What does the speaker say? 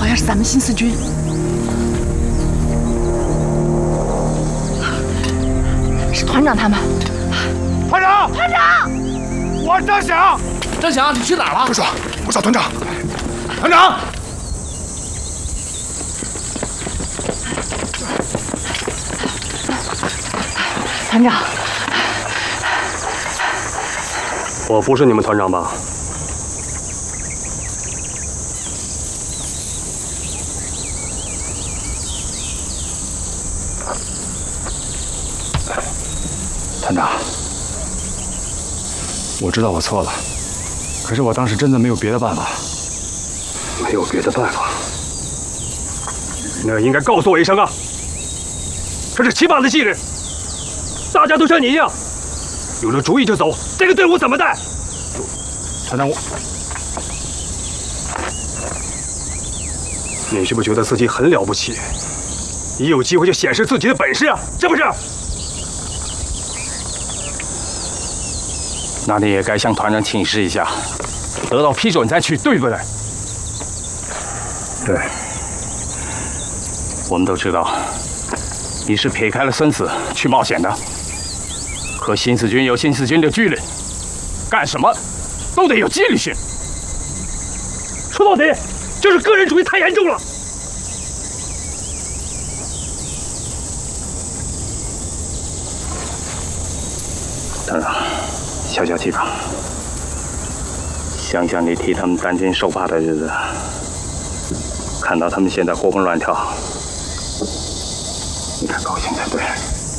像是咱们新四军。是团长他们。 团长！ 团长！ 我是张响。 张响，你去哪儿了？ 不说，我找团长。团长！ 团长， 我不是你们团长吧？ 团长，我知道我错了，可是我当时真的没有别的办法。 没有别的办法，那应该告诉我一声啊！这是起码的纪律，大家都像你一样，有了主意就走，这个队伍怎么带？ 团长， 你是不是觉得自己很了不起？一有机会就显示自己的本事啊，是不是？ 那你也该向团长请示一下，得到批准再去，对不对？ 对。 我们都知道，你是撇开了生死去冒险的。可新四军有新四军的纪律，干什么都得有纪律性。 说到底，就是个人主义太严重了。 团长，消消气吧。想想你替他们担惊受怕的日子，看到他们现在活蹦乱跳，你该高兴才对。